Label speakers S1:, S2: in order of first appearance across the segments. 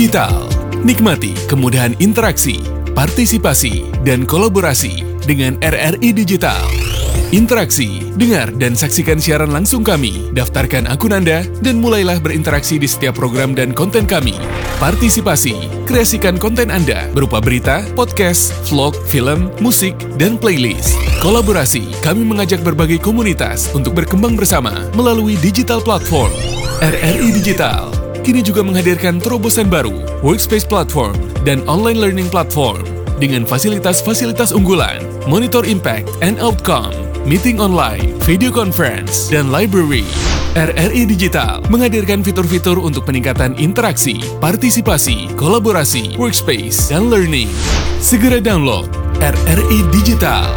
S1: Digital. Nikmati kemudahan interaksi, partisipasi, dan kolaborasi dengan RRI Digital. Interaksi, dengar dan saksikan siaran langsung kami, daftarkan akun Anda, dan mulailah berinteraksi di setiap program dan konten kami. Partisipasi, kreasikan konten Anda berupa berita, podcast, vlog, film, musik, dan playlist. Kolaborasi, kami mengajak berbagai komunitas untuk berkembang bersama melalui digital platform. RRI Digital kini juga menghadirkan terobosan baru, workspace platform, dan online learning platform dengan fasilitas-fasilitas unggulan, monitor impact and outcome, meeting online, video conference, dan library. RRI Digital menghadirkan fitur-fitur untuk peningkatan interaksi, partisipasi, kolaborasi, workspace, dan learning. Segera download RRI Digital.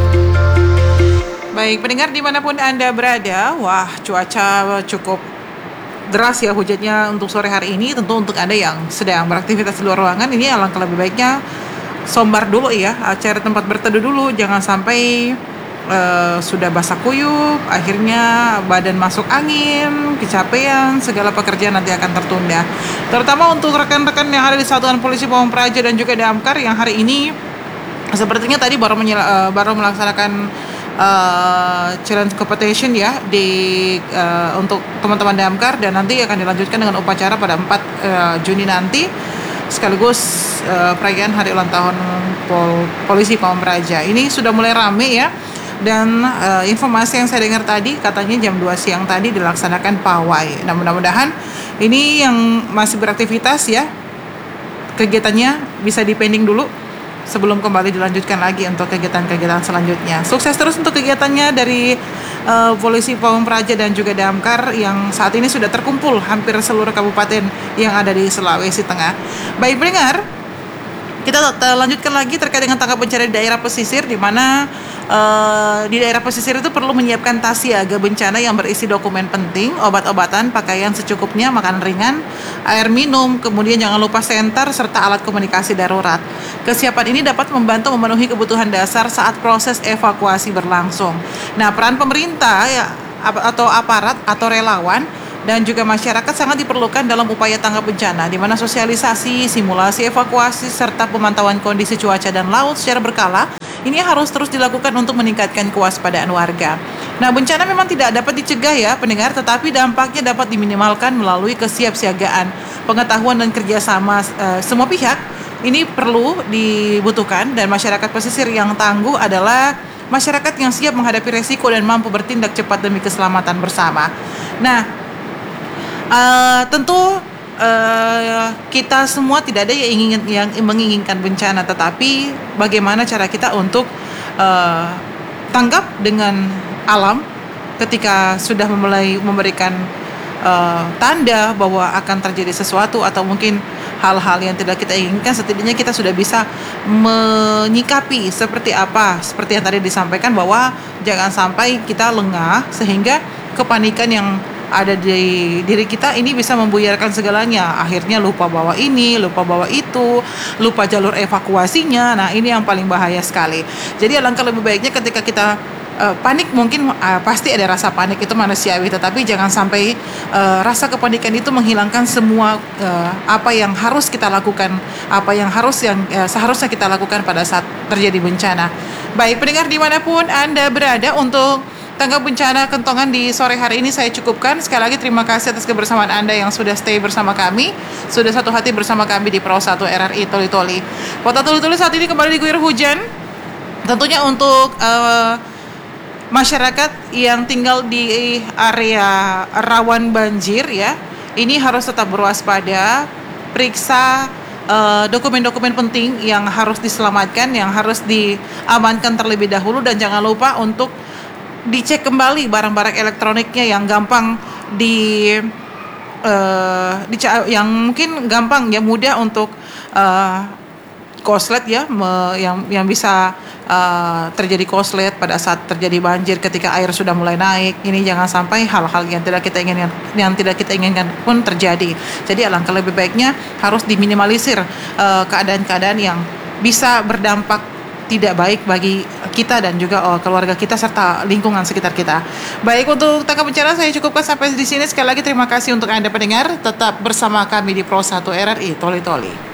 S2: Baik, pendengar dimanapun Anda berada, wah cuaca cukup deras ya hujannya untuk sore hari ini. Tentu untuk Anda yang sedang beraktivitas di luar ruangan, ini alangkah lebih baiknya sombar dulu ya, cari tempat berteduh dulu, jangan sampai sudah basah kuyup, akhirnya badan masuk angin, kecapean, segala pekerjaan nanti akan tertunda. Terutama untuk rekan-rekan yang ada di Satuan Polisi Pamung Praja dan juga Damkar yang hari ini sepertinya tadi baru melaksanakan challenge competition ya untuk teman-teman Damkar, dan nanti akan dilanjutkan dengan upacara pada 4 Juni nanti sekaligus perayaan hari ulang tahun Polisi Pamung Praja. Ini sudah mulai rame ya. Dan informasi yang saya dengar tadi katanya jam 2 siang tadi dilaksanakan pawai. Nah, mudah-mudahan ini yang masih beraktivitas ya, kegiatannya bisa dipending dulu sebelum kembali dilanjutkan lagi untuk kegiatan-kegiatan selanjutnya. Sukses terus untuk kegiatannya dari Polisi Pamung Praja dan juga Damkar yang saat ini sudah terkumpul hampir seluruh kabupaten yang ada di Sulawesi Tengah. Baik pendengar, kita lanjutkan lagi terkait dengan tangkap bencana di daerah pesisir, di mana di daerah pesisir itu perlu menyiapkan tas siaga bencana yang berisi dokumen penting, obat-obatan, pakaian secukupnya, makanan ringan, air minum, kemudian jangan lupa senter serta alat komunikasi darurat. Kesiapan ini dapat membantu memenuhi kebutuhan dasar saat proses evakuasi berlangsung. Nah, peran pemerintah ya, atau aparat atau relawan dan juga masyarakat sangat diperlukan dalam upaya tanggap bencana, di mana sosialisasi, simulasi evakuasi, serta pemantauan kondisi cuaca dan laut secara berkala ini harus terus dilakukan untuk meningkatkan kewaspadaan warga. Nah, bencana memang tidak dapat dicegah ya pendengar, tetapi dampaknya dapat diminimalkan melalui kesiapsiagaan, pengetahuan dan kerjasama semua pihak. Ini perlu dibutuhkan, dan masyarakat pesisir yang tangguh adalah masyarakat yang siap menghadapi resiko dan mampu bertindak cepat demi keselamatan bersama. Nah, tentu kita semua tidak ada yang menginginkan bencana, tetapi bagaimana cara kita untuk tanggap dengan alam ketika sudah mulai memberikan tanda bahwa akan terjadi sesuatu atau mungkin hal-hal yang tidak kita inginkan. Setidaknya kita sudah bisa menyikapi seperti apa, seperti yang tadi disampaikan, bahwa jangan sampai kita lengah sehingga kepanikan yang ada di diri kita ini bisa membuyarkan segalanya. Akhirnya lupa bawa ini, lupa bawa itu, lupa jalur evakuasinya. Nah, ini yang paling bahaya sekali. Jadi alangkah lebih baiknya ketika kita panik, mungkin pasti ada rasa panik, itu manusiawi, tetapi jangan sampai rasa kepanikan itu menghilangkan semua apa yang harus kita lakukan, apa yang seharusnya kita lakukan pada saat terjadi bencana. Baik pendengar dimanapun Anda berada, untuk tanggap bencana kentongan di sore hari ini saya cukupkan. Sekali lagi terima kasih atas kebersamaan Anda yang sudah stay bersama kami, sudah satu hati bersama kami di Pro 1 RRI Toli-Toli. Kota Toli-Toli saat ini kembali diguyur hujan. Tentunya untuk masyarakat yang tinggal di area rawan banjir ya, ini harus tetap berwaspada, periksa dokumen-dokumen penting yang harus diselamatkan, yang harus diamankan terlebih dahulu, dan jangan lupa untuk dicek kembali barang-barang elektroniknya yang gampang yang mungkin gampang ya, mudah untuk koslet ya, yang bisa terjadi koslet pada saat terjadi banjir ketika air sudah mulai naik. Ini jangan sampai hal-hal yang tidak kita inginkan pun terjadi. Jadi alangkah lebih baiknya harus diminimalisir keadaan-keadaan yang bisa berdampak tidak baik bagi kita dan juga keluarga kita serta lingkungan sekitar kita. Baik, untuk tangkap bicara saya cukupkan sampai di sini. Sekali lagi terima kasih untuk Anda pendengar. Tetap bersama kami di Pro 1 RRI Toli Toli.